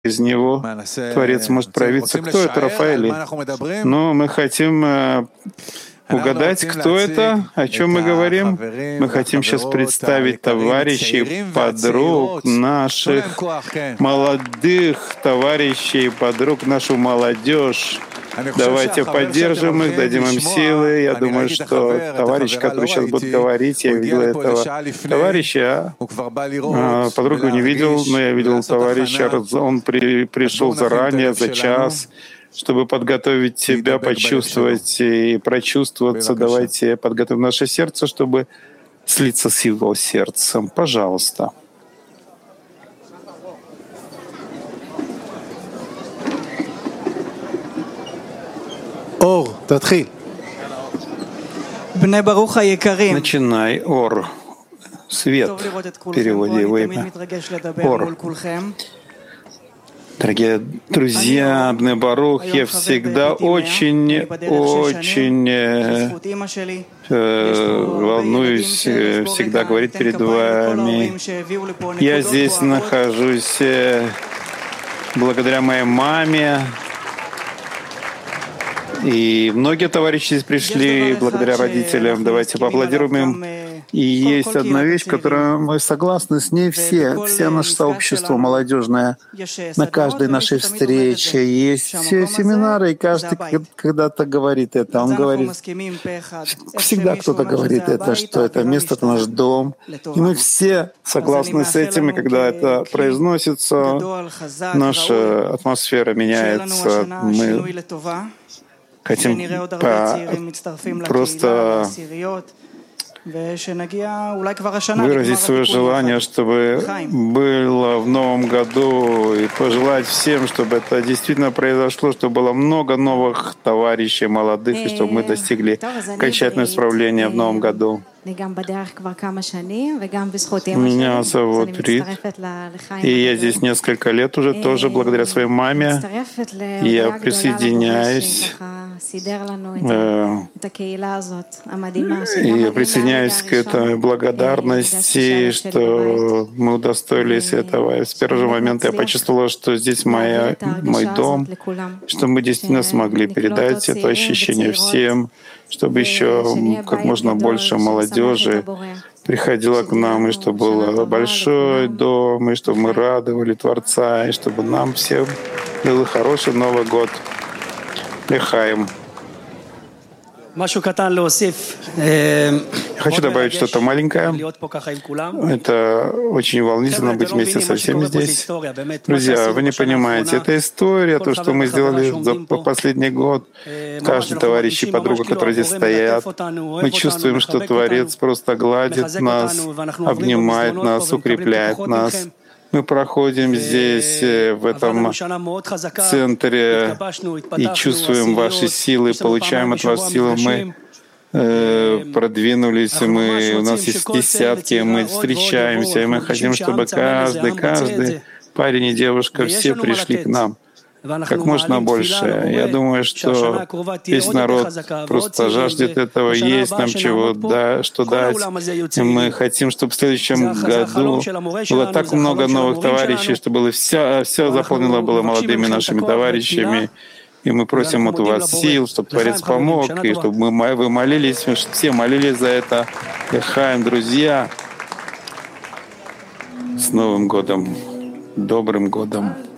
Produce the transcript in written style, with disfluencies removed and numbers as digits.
из него Творец может проявиться. Кто это, Рафаэли? Но мы хотим угадать, кто это, о чем мы говорим. Мы хотим сейчас представить товарищей, подруг, наших молодых товарищей, подруг, нашу молодежь. Давайте поддержим их, дадим им силы. Я думаю, что товарищ, который сейчас будет говорить, я видел этого товарища, подругу не видел, но я видел товарища, он пришел заранее, за час, чтобы подготовить себя, почувствовать и прочувствоваться. Давайте подготовим наше сердце, чтобы слиться с его сердцем. Пожалуйста. Ор, татхил. Начинай, Ор. Свет в переводе его имя. Ор. Дорогие друзья, Бне Барух, я всегда очень волнуюсь всегда говорить перед вами. Я здесь нахожусь благодаря моей маме, и многие товарищи здесь пришли благодаря родителям. Давайте поаплодируем им. И есть одна вещь, которую мы согласны с ней все наше сообщество молодежное. На каждой нашей встрече есть все семинары, и каждый когда-то говорит это. Он говорит, всегда кто-то говорит это, что это место — это наш дом. И мы все согласны с этим, и когда это произносится, наша атмосфера меняется. Мы хотим просто выразить свое желание, чтобы было в новом году, и пожелать всем, чтобы это действительно произошло, чтобы было много новых товарищей молодых, и чтобы мы достигли окончательного исправления в новом году. Меня зовут Рит, и я здесь несколько лет уже, тоже благодаря своей маме. Я присоединяюсь к этой благодарности, что мы удостоились этого. И с первого момента я почувствовала, что здесь мой дом, что мы действительно смогли передать это ощущение всем, чтобы еще как можно больше молодежи приходила к нам, и чтобы был большой дом, и чтобы мы радовали Творца, и чтобы нам всем был хороший Новый год. Лехаим. Хочу добавить что-то маленькое. Это очень волнительно быть вместе со всеми здесь. Друзья, вы не понимаете, это история, то, что мы сделали за последний год. Каждый товарищ и подруга, которые здесь стоят, мы чувствуем, что Творец просто гладит нас, обнимает нас, укрепляет нас. Мы проходим здесь, в этом центре, и чувствуем ваши силы, получаем от вас силы. Мы продвинулись, у нас есть десятки, мы встречаемся, и мы хотим, чтобы каждый парень и девушка, все пришли к нам как можно больше. Я думаю, что весь народ просто жаждет этого, есть нам что дать. И мы хотим, чтобы в следующем году было так много новых товарищей, чтобы все заполнено было молодыми нашими товарищами. И мы просим от вас сил, чтобы Творец помог, и чтобы вы молились, все молились за это. Лехаим, друзья, с Новым годом, добрым годом.